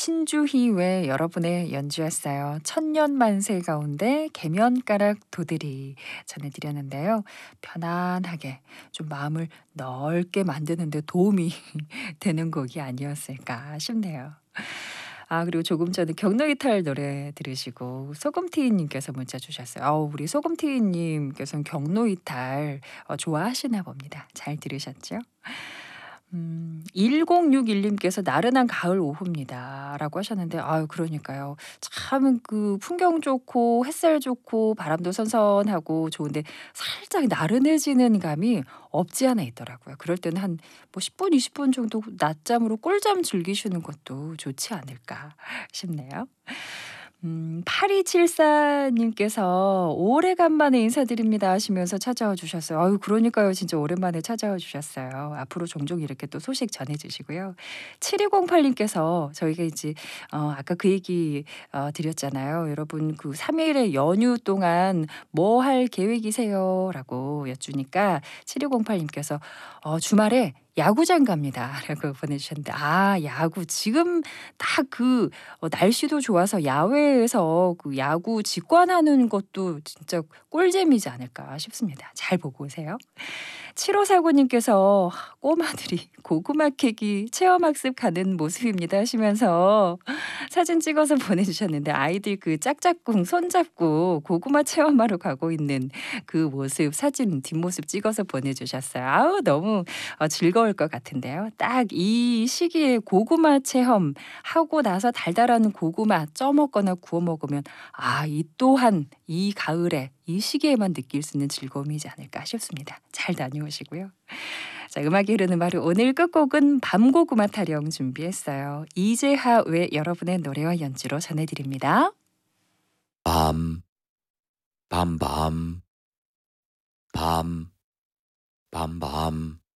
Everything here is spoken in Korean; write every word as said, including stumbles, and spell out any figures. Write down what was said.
신주희 외 여러분의 연주였어요. 천년만세 가운데 계면가락 도들이 전해드렸는데요. 편안하게 좀 마음을 넓게 만드는 데 도움이 되는 곡이 아니었을까 싶네요. 아 그리고 조금 전에 경로이탈 노래 들으시고 소금티이 님께서 문자 주셨어요. 아우 우리 소금티이 님께서는 경로이탈 어 좋아하시나 봅니다. 잘 들으셨죠? 음 일공육일 님께서 "나른한 가을 오후입니다."라고 하셨는데 아유 그러니까요. 참 그 풍경 좋고 햇살 좋고 바람도 선선하고 좋은데 살짝 나른해지는 감이 없지 않아 있더라고요. 그럴 때는 한 뭐 십 분, 이십 분 정도 낮잠으로 꿀잠 즐기시는 것도 좋지 않을까 싶네요. 음 팔이칠사 님께서 "오래간만에 인사드립니다." 하시면서 찾아와 주셨어요. 아유 그러니까요. 진짜 오랜만에 찾아와 주셨어요. 앞으로 종종 이렇게 또 소식 전해 주시고요. 칠이공팔 님께서 저희가 이제 어 아까 그 얘기 어 드렸잖아요. "여러분 그 삼 일의 연휴 동안 뭐 할 계획이세요?"라고 여쭈니까 칠이공팔 님께서 어 "주말에 야구장 갑니다."라고 보내주셨는데 아 야구 지금 딱 그 어 날씨도 좋아서 야외에서 그 야구 직관하는 것도 진짜 꿀잼이지 않을까 싶습니다. 잘 보고 오세요. 칠오사구 님께서 "꼬마들이 고구마 캐기 체험학습 가는 모습입니다." 하시면서 사진 찍어서 보내주셨는데 아이들 그 짝짝꿍 손잡고 고구마 체험하러 가고 있는 그 모습 사진 뒷모습 찍어서 보내주셨어요. 아우 너무 어 즐거울 것 같은데요. 딱 이 시기에 고구마 체험하고 나서 달달한 고구마 쪄 먹거나 구워 먹으면 아 이 또한 이 가을에 이 시기에만 느낄 수 있는 즐거움이지 않을까 싶습니다. 잘 다녀오시고요. 자 음악이 흐르는 바로 오늘 끝곡은 밤고구마 타령 준비했어요. 이재하 외 여러분의 노래와 연주로 전해드립니다. 밤, 밤밤, 밤, 밤밤.